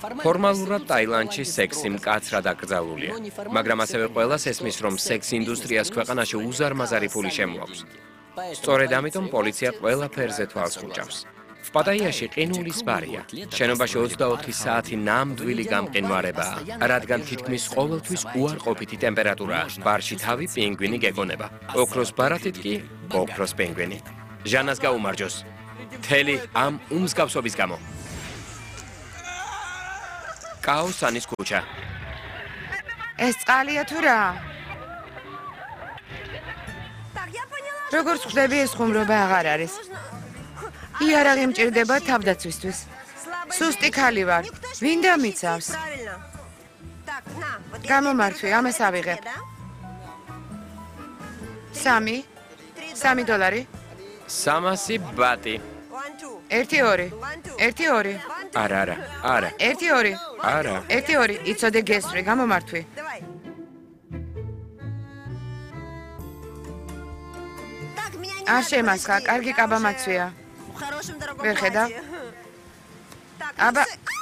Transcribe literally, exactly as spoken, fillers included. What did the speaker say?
ფორმალურად ტაილანდში სექსი მკაცრად აკრძალულია, მაგრამ ასევე ყველას ესმის, რომ სექს ინდუსტრიას ქვეყანაში უზარმაზარი ფული შემოაქვს. სწორედ ამიტომ პოლიცია ყველაფერზე თვალს ხუჭავს. პატაიაში ყინულის ბარია. შენობაში ოცდაოთხი საათი ნამდვილი გამყინვარებაა, რადგან თითქმის ყოველთვის უარყოფითი ტემპერატურაა. ბარში თავი პინგვინი გეგონება. ოქროს ბარათით კი ოქროს პინგვინი. ჟანას გაუმარჯოს. მთელი ამ უმსგავსობის გამო. კაოსანის ქუჩა. ეს წყალია თუ რა? როგორც ხვდები, ეს ხუმრობა აღარ არის. იარაღი მჭირდება თავდაცვისთვის. სუსტი ქალი ვარ. ვინ დამიცავს? გამომართვი, ამას ავიღებ. სამი? სამი დოლარი? სამასი ბატი. ერთი ორი. ერთი ორი. არა, არა, არა. ერთი ორი. არა. ერთი ორი. იცოდე გესწრი, გამომართვი. არ შემასხა, კარგი კაბამაცვია. ვერ ხედავ? აბა,